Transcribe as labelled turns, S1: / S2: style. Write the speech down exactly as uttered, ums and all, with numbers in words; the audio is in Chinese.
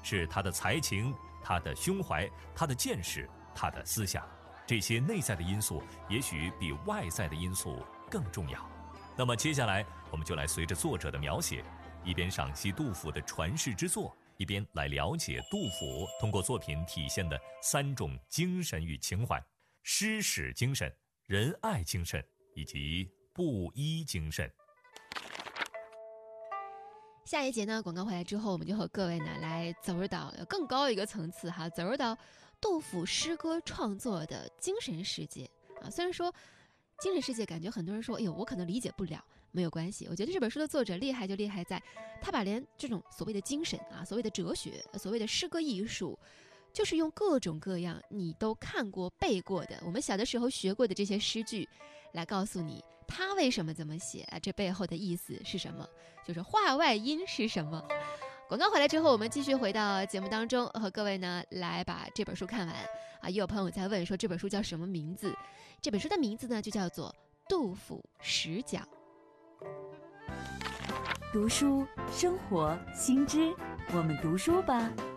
S1: 是他的才情、他的胸怀、他的见识、他的思想。这些内在的因素也许比外在的因素更重要。那么接下来我们就来随着作者的描写，一边赏析杜甫的传世之作，一边来了解杜甫通过作品体现的三种精神与情怀：诗史精神、仁爱精神以及布衣精神。
S2: 下一节呢，广告回来之后，我们就和各位呢来走入到更高一个层次哈，走入到杜甫诗歌创作的精神世界啊。虽然说精神世界感觉很多人说，哎呦，我可能理解不了，没有关系。我觉得这本书的作者厉害就厉害在，他把连这种所谓的精神啊、所谓的哲学、所谓的诗歌艺术，就是用各种各样你都看过背过的，我们小的时候学过的这些诗句，来告诉你他为什么这么写啊，这背后的意思是什么，就是话外音是什么。广告回来之后，我们继续回到节目当中，和各位呢来把这本书看完啊。也有朋友在问说这本书叫什么名字？这本书的名字呢就叫做《杜甫十讲》。
S3: 读书生活新知，我们读书吧。